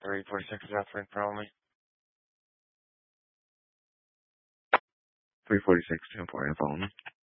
346 is offering for only. 346 to import info only.